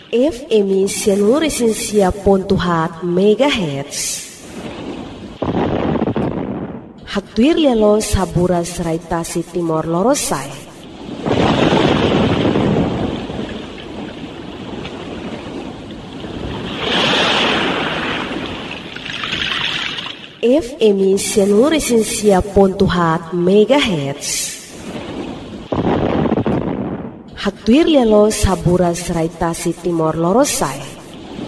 FM Sianuresinsia.hat MHz. Hatuir lelo saburas raitasi Timor Lorosai. FM Sianuresinsia.hat MHz. Hatuir lelo saburas raitasi Timor Lorosai.